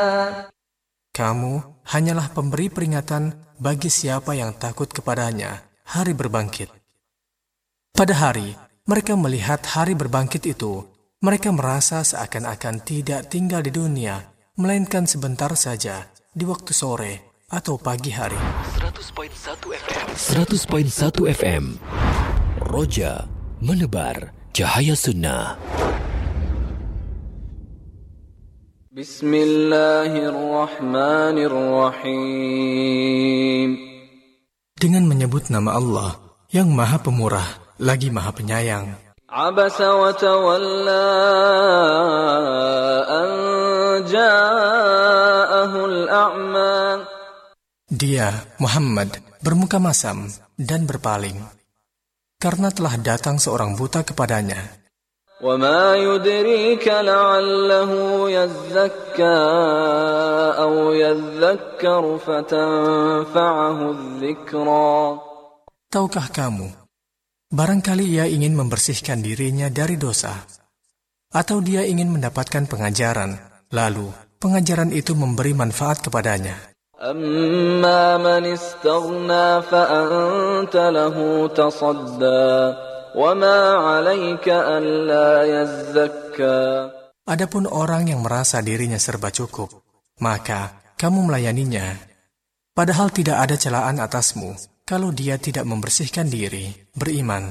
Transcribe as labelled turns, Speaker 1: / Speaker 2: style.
Speaker 1: Kamu hanyalah pemberi peringatan bagi siapa yang takut kepadanya hari berbangkit. Pada hari mereka melihat hari berbangkit itu, mereka merasa seakan-akan tidak tinggal di dunia, melainkan sebentar saja di waktu sore atau pagi hari.
Speaker 2: 100.1 FM Roja menebar cahaya sunnah.
Speaker 3: Bismillahirrahmanirrahim.
Speaker 1: Dengan menyebut nama Allah yang Maha Pemurah lagi Maha Penyayang.
Speaker 3: Abasa wa tawalla an ja'ahul a'ma.
Speaker 1: Dia, Muhammad, bermuka masam dan berpaling karena telah datang seorang buta kepadanya.
Speaker 3: وَمَا يُدْرِيكَ لَعَلَّهُ يَزَّكَّى أَوْ يَذَّكَّرُ فَتَنْفَعَهُ الذِّكْرَى.
Speaker 1: Tahukah kamu, barangkali ia ingin membersihkan dirinya dari dosa, atau dia ingin mendapatkan pengajaran, lalu pengajaran itu memberi manfaat kepadanya.
Speaker 3: أَمَّا مَنِ اسْتَغْنَى فَأَنْتَ لَهُ تَصَدَّى وَمَا عَلَيْكَ أَلَّا يَزَّكَّى.
Speaker 1: Adapun orang yang merasa dirinya serba cukup, maka kamu melayaninya. Padahal tidak ada celaan atasmu kalau dia tidak membersihkan diri, beriman.